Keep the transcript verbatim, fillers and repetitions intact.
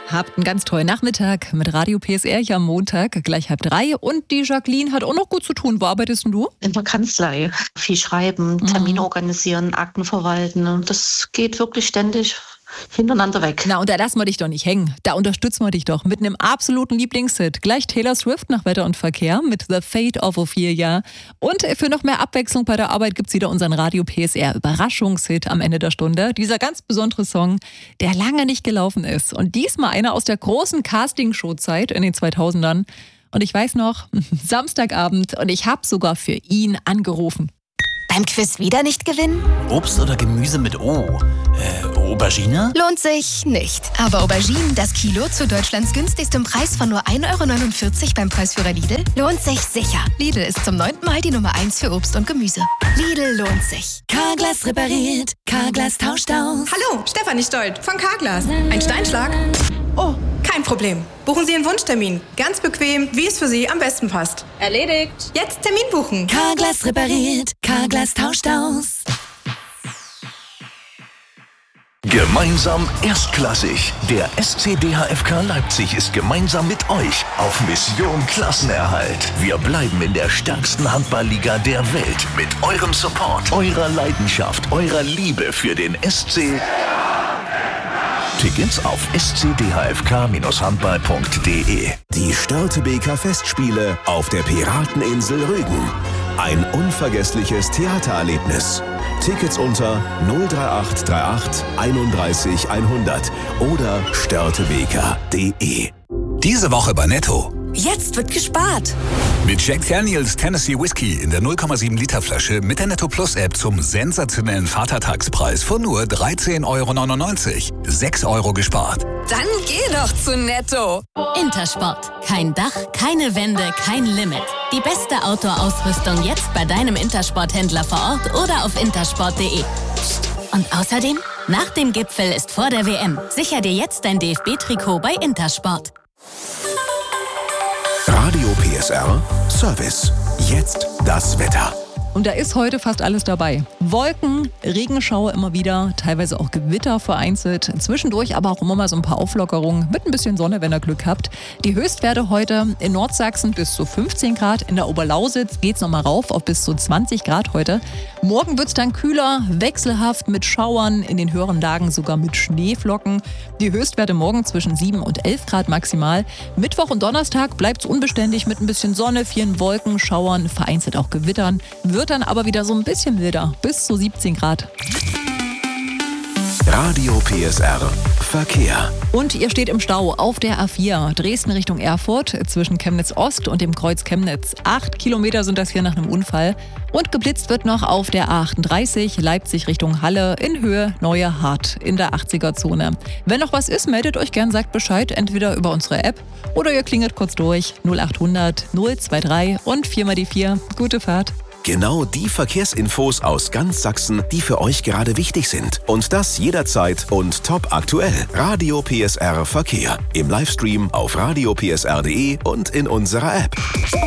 Habt einen ganz tollen Nachmittag mit Radio P S R hier am Montag, gleich halb drei. Und die Jacqueline hat auch noch gut zu tun. Wo arbeitest denn du? In der Kanzlei. Viel schreiben, Termine mhm. organisieren, Akten verwalten. Das geht wirklich ständig hintereinander weg. Na, und da lassen wir dich doch nicht hängen. Da unterstützen wir dich doch mit einem absoluten Lieblingshit. Gleich Taylor Swift nach Wetter und Verkehr mit The Fate of Ophelia. Und für noch mehr Abwechslung bei der Arbeit gibt's wieder unseren Radio P S R Überraschungshit am Ende der Stunde. Dieser ganz besondere Song, der lange nicht gelaufen ist. Und diesmal einer aus der großen Castingshow-Zeit in den zweitausendern. Und ich weiß noch, Samstagabend, und ich habe sogar für ihn angerufen. Beim Quiz wieder nicht gewinnen? Obst oder Gemüse mit O? Äh, Aubergine? Lohnt sich nicht. Aber Auberginen, das Kilo zu Deutschlands günstigstem Preis von nur ein Euro neunundvierzig beim Preisführer Lidl, lohnt sich sicher. Lidl ist zum neunten Mal die Nummer eins für Obst und Gemüse. Lidl lohnt sich. Carglass repariert, Carglass tauscht aus. Hallo, Stefanie Stolt von Carglass. Ein Steinschlag? Oh, kein Problem. Buchen Sie Ihren Wunschtermin. Ganz bequem, wie es für Sie am besten passt. Erledigt. Jetzt Termin buchen. Carglass repariert, Carglass tauscht aus. Gemeinsam erstklassig. Der S C D H F K Leipzig ist gemeinsam mit euch auf Mission Klassenerhalt. Wir bleiben in der stärksten Handballliga der Welt mit eurem Support, eurer Leidenschaft, eurer Liebe für den S C. Tickets auf s c d h f k Bindestrich handball punkt d e. Die Störtebeker Festspiele auf der Pirateninsel Rügen. Ein unvergessliches Theatererlebnis. Tickets unter null drei acht drei acht einunddreißig hundert oder störtebeker punkt d e. Diese Woche bei Netto. Jetzt wird gespart. Mit Jack Daniels Tennessee Whiskey in der null Komma sieben Liter Flasche mit der Netto Plus App zum sensationellen Vatertagspreis von nur dreizehn Euro neunundneunzig. sechs Euro gespart. Dann geh doch zu Netto. Intersport. Kein Dach, keine Wände, kein Limit. Die beste Outdoor-Ausrüstung jetzt bei deinem Intersport-Händler vor Ort oder auf intersport punkt d e. Und außerdem, nach dem Gipfel ist vor der W M. Sicher dir jetzt dein D F B-Trikot bei Intersport. Radio P S R Service. Jetzt das Wetter. Und da ist heute fast alles dabei. Wolken, Regenschauer immer wieder, teilweise auch Gewitter vereinzelt. Zwischendurch aber auch immer mal so ein paar Auflockerungen mit ein bisschen Sonne, wenn ihr Glück habt. Die Höchstwerte heute in Nordsachsen bis zu fünfzehn Grad. In der Oberlausitz geht es nochmal rauf auf bis zu zwanzig Grad heute. Morgen wird es dann kühler, wechselhaft mit Schauern, in den höheren Lagen sogar mit Schneeflocken. Die Höchstwerte morgen zwischen sieben und elf Grad maximal. Mittwoch und Donnerstag bleibt es unbeständig mit ein bisschen Sonne, vielen Wolken, Schauern, vereinzelt auch Gewittern. Wird dann aber wieder so ein bisschen wilder, bis zu siebzehn Grad. Radio P S R Verkehr. Und ihr steht im Stau auf der A vier, Dresden Richtung Erfurt, zwischen Chemnitz Ost und dem Kreuz Chemnitz. Acht Kilometer sind das hier nach einem Unfall. Und geblitzt wird noch auf der A achtunddreißig, Leipzig Richtung Halle, in Höhe Neue Hart, in der achtziger-Zone. Wenn noch was ist, meldet euch gern, sagt Bescheid, entweder über unsere App oder ihr klingelt kurz durch null achthundert null drei drei und vier mal die vier. Gute Fahrt. Genau die Verkehrsinfos aus ganz Sachsen, die für euch gerade wichtig sind. Und das jederzeit und top aktuell. Radio P S R Verkehr. Im Livestream auf radio p s r punkt d e und in unserer App.